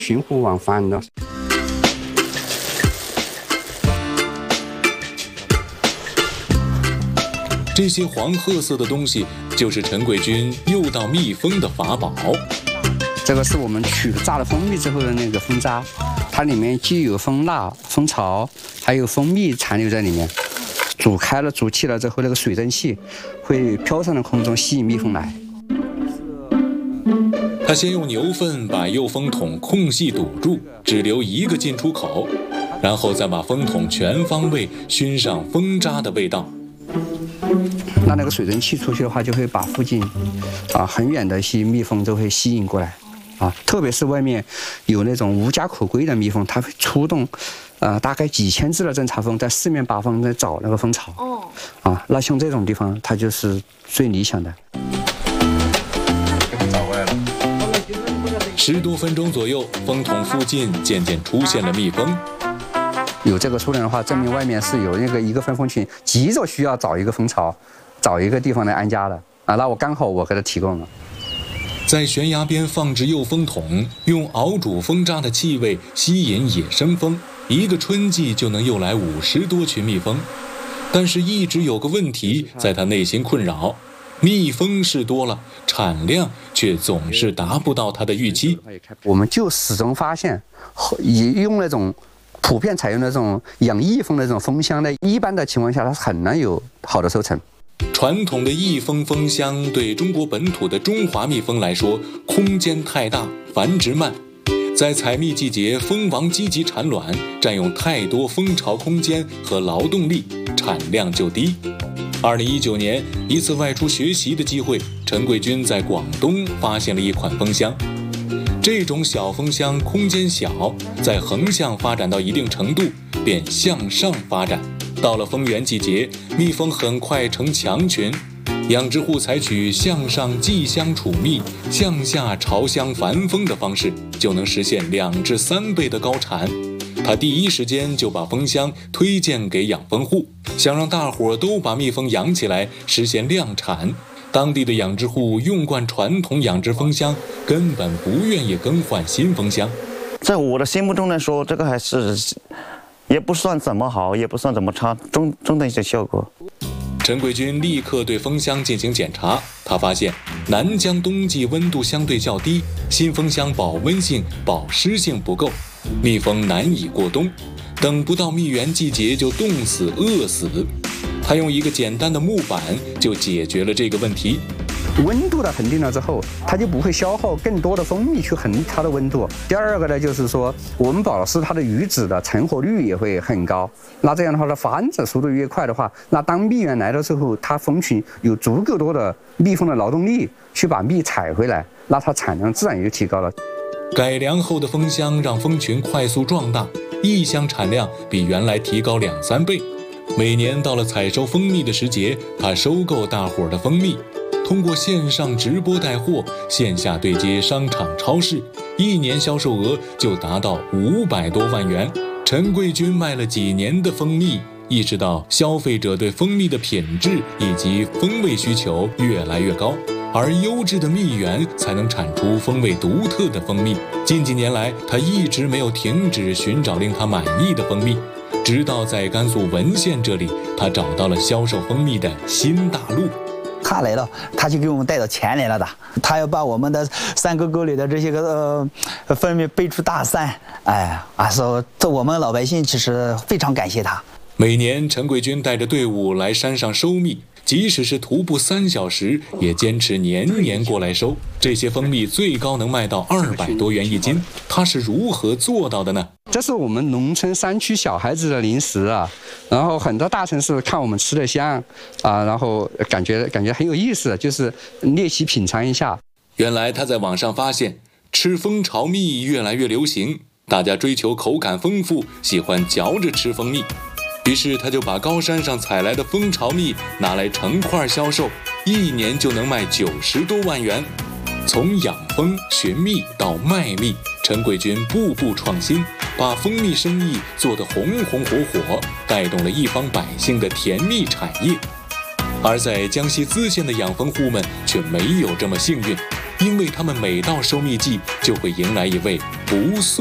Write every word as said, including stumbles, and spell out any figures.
循环往返的。 这些黄褐色的东西，就是陈贵军诱导蜜蜂的法宝。 这个是我们取榨了蜂蜜之后的那个蜂渣，它里面既有蜂蜡、蜂巢，还有蜂蜜残留在里面。煮开了、煮气了之后，那个水蒸气会飘上了空中，吸引蜜蜂来。 他先用牛粪把诱蜂桶空隙堵住，只留一个进出口，然后再把蜂桶全方位熏上蜂渣的味道。 那那个水蒸气出去的话，就会把附近啊很远的一些蜜蜂都会吸引过来啊，特别是外面有那种无家可归的蜜蜂，它会出动呃大概几千只的侦察蜂在四面八方在找那个蜂巢。哦，啊，那像这种地方，它就是最理想的。 找回来了。十多分钟左右，蜂桶附近渐渐出现了蜜蜂。 有这个数量的话，证明外面是有那个一个分蜂群急着需要找一个蜂巢，找一个地方来安家的啊。那我刚好我给它提供了。 在悬崖边放置诱蜂桶，用熬煮蜂渣的气味吸引野生蜂，一个春季就能诱来五十多群蜜蜂。但是，一直有个问题在他内心困扰：蜜蜂是多了，产量却总是达不到他的预期。 我们就始终发现，以用那种普遍采用那种养蜜蜂的这种蜂箱的，一般的情况下，它很难有好的收成。 传统的益蜂蜂箱对中国本土的中华蜜蜂来说，空间太大，繁殖慢，在采蜜季节，蜂王积极产卵，占用太多蜂巢空间和劳动力，产量就低。二零一九年，一次外出学习的机会，陈贵军在广东发现了一款蜂箱。这种小蜂箱空间小，在横向发展到一定程度，便向上发展。到了蜂源季节，蜜蜂很快成强群，养殖户采取向上寄箱储蜜、向下朝箱繁蜂的方式，就能实现两至三倍的高产。他第一时间就把蜂箱推荐给养蜂户，想让大伙都把蜜蜂养起来，实现量产。当地的养殖户用惯传统养殖蜂箱，根本不愿意更换新蜂箱。 在我的心目中来说，这个还是也不算怎么好，也不算怎么差，中中的一些效果。 陈贵军立刻对蜂箱进行检查，他发现南疆冬季温度相对较低，新蜂箱保温性、保湿性不够，蜜蜂难以过冬，等不到蜜源季节就冻死、饿死。他用一个简单的木板就解决了这个问题。 温度的恒定了之后，它就不会消耗更多的蜂蜜去恒它的温度。第二个呢，就是说我们保湿它的鱼籽的成活率也会很高。那这样的话，它繁殖速度越快的话，那当蜜源来的时候，它蜂群有足够多的蜜蜂的劳动力去把蜜采回来，那它产量自然也就提高了。 改良后的蜂箱让蜂群快速壮大，一箱产量比原来提高两三倍。每年到了采收蜂蜜的时节，他收购大伙儿的蜂蜜，通过线上直播带货，线下对接商场超市，一年销售额就达到五百多万元。陈贵军卖了几年的蜂蜜，意识到消费者对蜂蜜的品质以及风味需求越来越高，而优质的蜜源才能产出风味独特的蜂蜜。近几年来，他一直没有停止寻找令他满意的蜂蜜，直到在甘肃文县这里，他找到了销售蜂蜜的新大陆。 他来了，他就给我们带到前来了的。他要把我们的山沟沟里的这些个呃蜂蜜背出大山，哎，啊说这我们老百姓其实非常感谢他。 每年陈贵军带着队伍来山上收蜜，即使是徒步三小时，也坚持年年过来收。这些蜂蜜最高能卖到二百多元一斤，他是如何做到的呢？ 这是我们农村山区小孩子的零食啊，然后很多大城市看我们吃的香啊，然后感觉感觉很有意思，就是猎奇品尝一下。 原来他在网上发现，吃蜂巢蜜越来越流行，大家追求口感丰富，喜欢嚼着吃蜂蜜。于是他就把高山上采来的蜂巢蜜拿来成块销售，一年就能卖九十多万元。从养蜂、寻蜜到卖蜜，陈贵军步步创新，把蜂蜜生意做得红红火火，带动了一方百姓的甜蜜产业。而在江西资县的养蜂户们却没有这么幸运， 因为他们每到收蜜季就会迎来一位不速